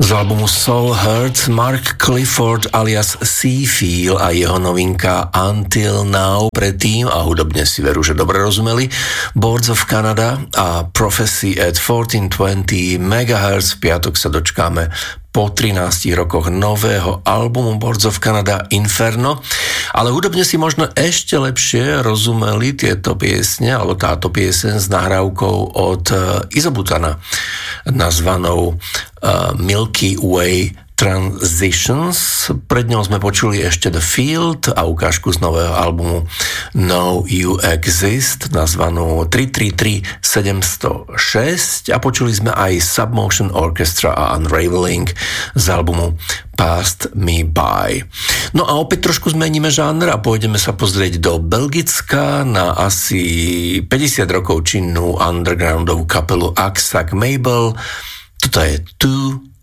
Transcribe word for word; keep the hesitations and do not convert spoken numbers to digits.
Z albumu Soul Hurt Mark Clifford alias Seafeel a jeho novinka Until Now predtým, a hudobne si veru, že dobre rozumeli, Boards of Canada a Prophecy at fourteen twenty megahertz. V piatok sa dočkáme po trinástich rokoch nového albumu Boards of Canada Inferno, ale hudobne si možno ešte lepšie rozumeli tieto piesne, alebo táto pieseň s nahrávkou od Izobutana nazvanou uh, Milky Way Transitions. Pred ňou sme počuli ešte The Field a ukážku z nového albumu Know You Exist nazvanú tri tri tri sedem nula šesť a počuli sme aj Submotion Orchestra a Unraveling z albumu Passed Me By. No a opäť trošku zmeníme žáner a pôjdeme sa pozrieť do Belgicka na asi päťdesiat rokov činnú undergroundovú kapelu Aksak Mabel. Toto je Two